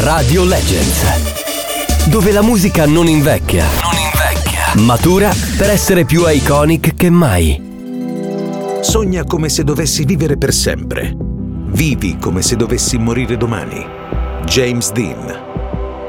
Radio Legends, dove la musica non invecchia, matura per essere più iconic che mai. Sogna come se dovessi vivere per sempre. Vivi come se dovessi morire domani. James Dean.